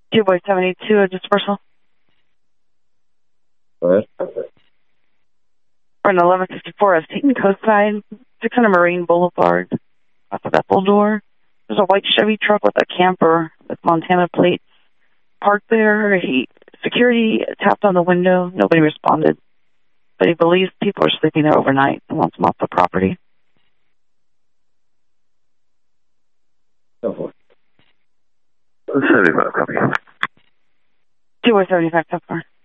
2 boy 72, a dispersal. Go ahead. We're in 1154 of Seton Coastside, 600 Marine Boulevard, off of Bethel Door. There's a white Chevy truck with a camper with Montana plates parked there. Security tapped on the window. Nobody responded. But he believes people are sleeping there overnight and wants them off the property. Go for it. 75 copy. 2 boy 75, so far.